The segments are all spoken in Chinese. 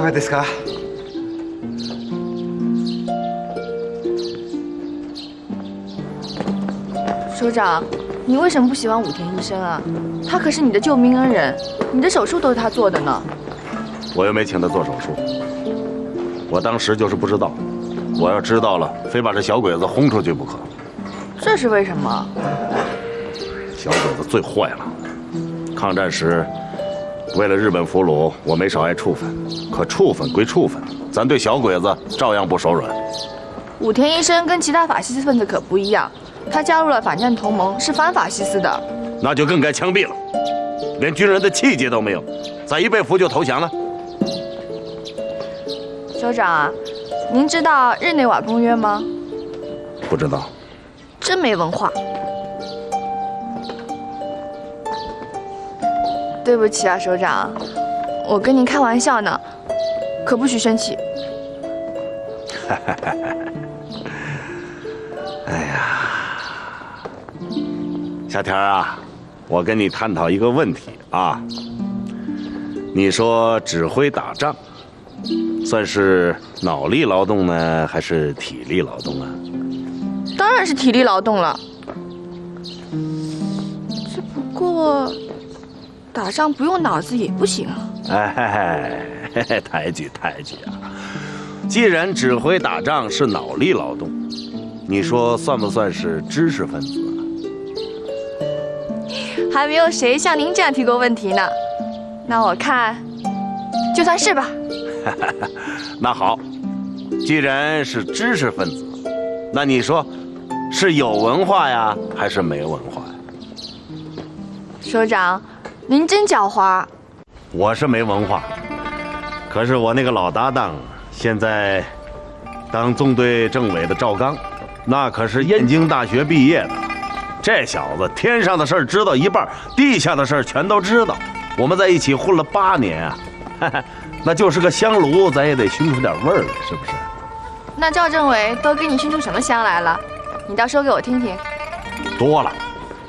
がですか？ 首长，你为什么不喜欢武田医生啊？他可是你的救命恩人，你的手术都是他做的呢。 我又没请他做手术，我当时就是不知道。我要知道了，非把这小鬼子轰出去不可。 这是为什么？ 小鬼子最坏了。抗战时，为了日本俘虏，我没少挨处分。可处分归处分，咱对小鬼子照样不手软。 武田医生跟其他法西斯分子可不一样，他加入了反战同盟，是反法西斯的。 那就更该枪毙了，连军人的气节都没有，咋一被俘就投降呢？ 首长啊，您知道日内瓦公约吗？ 不知道。 真没文化。对不起啊，首长，我跟您开玩笑呢，可不许生气。 哎呀，小田啊，我跟你探讨一个问题啊。你说指挥打仗，算是脑力劳动呢，还是体力劳动啊？ 当然是体力劳动了。只不过，打仗不用脑子也不行啊。 哎，抬举啊！既然指挥打仗是脑力劳动，你说算不算是知识分子啊？ 还没有谁像您这样提过问题呢。那我看，就算是吧。 那好，既然是知识分子，那你说是有文化呀，还是没文化呀？ 首长，您真狡猾。 我是没文化，可是我那个老搭档现在当纵队政委的赵刚，那可是燕京大学毕业的。这小子天上的事儿知道一半，地下的事儿全都知道。我们在一起混了8年啊，那就是个香炉，咱也得熏出点味儿来，是不是？ 那赵政委都给你熏出什么香来了？你倒说给我听听。 多了，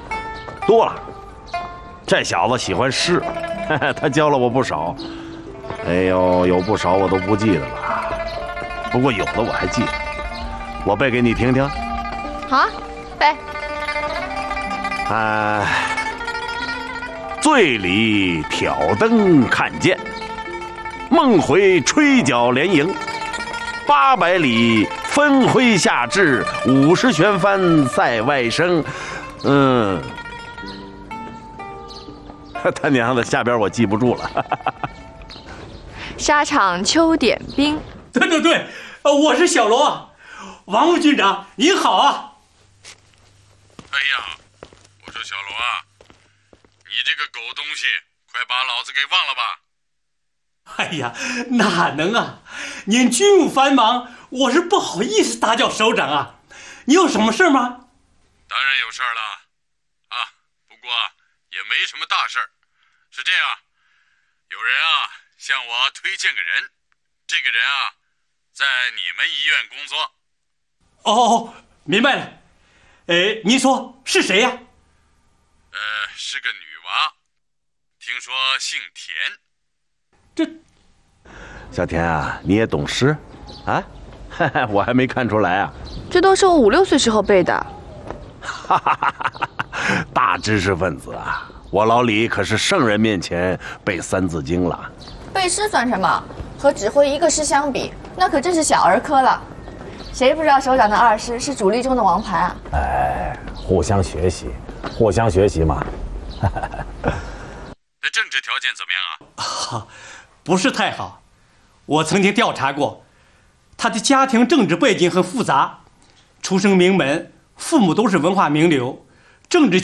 这小子喜欢诗，他教了我不少。哎呦，有不少我都不记得了，不过有的我还记得。我背给你听听。 好啊，背。 醉里挑灯看剑，梦回吹角连营。800里分麾下炙，50旋帆塞外声。他娘的，下边我记不住了。 沙场秋点兵。 对，我是小罗啊，王副军长您好啊。 哎呀，我说小罗啊，你这个狗东西，快把老子给忘了吧！ 哎呀，哪能啊！您军务繁忙，我是不好意思打搅首长啊。你有什么事吗？ 当然有事儿了，啊，不过也没什么大事儿。是这样，有人啊向我推荐个人，这个人啊在你们医院工作。 哦，明白了。您说是谁呀？ 是个女娃，听说姓田。 小田啊，你也懂诗啊？我还没看出来啊。 这都是我5、6岁时候背的。 大知识分子啊！我老李可是圣人面前背3字经了。 背诗算什么？和指挥一个师相比，那可真是小儿科了。谁不知道首长的2师是主力中的王牌啊？ 互相学习嘛。 这政治条件怎么样啊？ 不是太好。我曾经调查过，他的家庭政治背景很复杂，出生名门，父母都是文化名流，政治